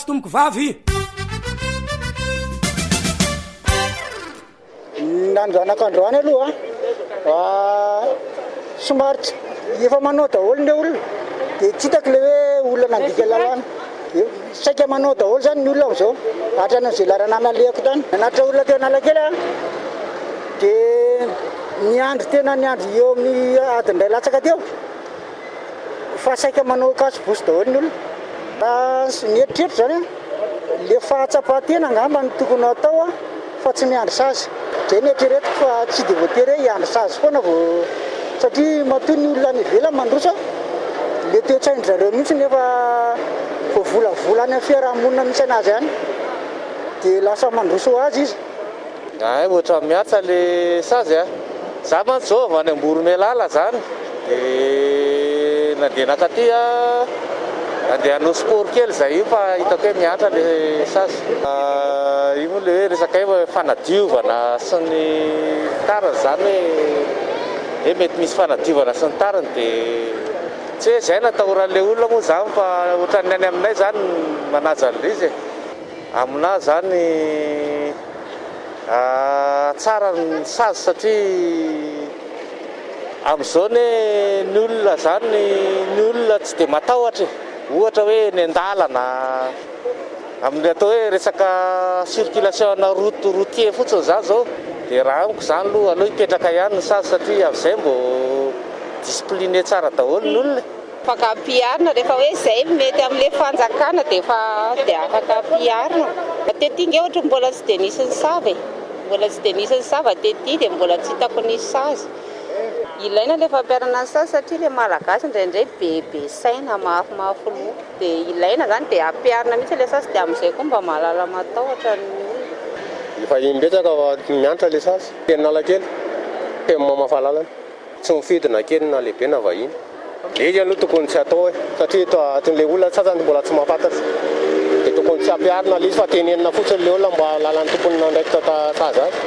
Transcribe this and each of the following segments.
tomboko vavy nandranakandroany aloha somary efa manao daholo le olona dia tsy hitako le hoe olona nandika lalàna saika manao daholo zany ny olona am'izao atran'izay larana nalehako tany nanatra olona teo Analakely dia niandro tena niandro eo amin'ny adiny ray latsaka teo fa saika manao kasy-bosy daholo ny olona nieritreritro zany le fahatsapatena angamba ny tokony atao fa tsy miandry sazy zay nieritreretiko fa tsy dia voatery hoe hiandry sazy foana vao satria matoy ny olona any ivelany mandroso le toe-tsainy zareo mihitsy nefa vao volavolany amin'ny fiarahamonina misy anazy any dia lasa mandroso azy izy ohatra miatsa le sazy za mantsy zao avy any Amboromelala zany dia nandeha nakaty andeha hanao sport kely zay io fa hitako hoe miatra le sazy io moa le hoe resaka hoe fanadiovana sy ny tariny zany hoe mety misy fanadiovana sy ny tariny dia tsy hoe zay natahoran'le olona moa zany fa ohatran'ny any aminay zany manaja an'izy amina zany tsara ny sazy satria amin'izao ny olona zany ny olona tsy dia matahotra ohatra hoe ny andalana amin'ny atao hoe resaka circulation routier fotsiny zany zao dia raha amiko zany aloha hipetraka ihany ny sazy satria amin'izay mbo discipliné tsara daholo ny olona afaka ampiarina rehefa hoe zay mety amin'le fanjakana dia afaka ampiarina tetỳ nge ohatra mbola tsy dia nisy ny savy tetỳ dia mbola tsy hitako nisy sazy ilaina le fampiarana ny sazy satria le malagasy indraindray bebe saina mafimafy loha dia ilaina zany dia ampiarina mihitsy le sazy dia amin'izay koa mba mahalala matahotra ny olona efa imbetsaka mianatra le sazy teny Analakely teny mamafalalana tsy mifidina kely na lehibe na vahiny izy aloha tokony tsy atao satria atin'le olona sasany mbola tsy mahafantatra dia tokony tsy ampiarina le izy fa tenenina fotsiny le olona mba lalan'ny tompony nandraiky sazy azy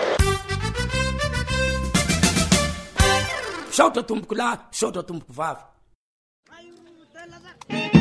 saotra tomboko lahy saotra tomboko vavy